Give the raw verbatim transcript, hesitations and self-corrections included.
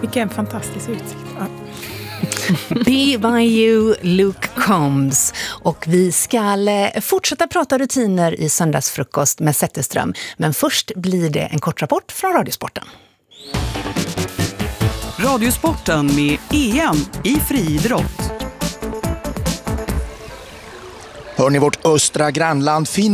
Vilken fantastisk utsikt. Ja. B Y U Luke Combs. Och vi ska fortsätta prata rutiner i söndagsfrukost med Zetterström. Men först blir det en kort rapport från Radiosporten. Radiosporten med E M i friidrott. Hör ni vårt östra grannland Finland?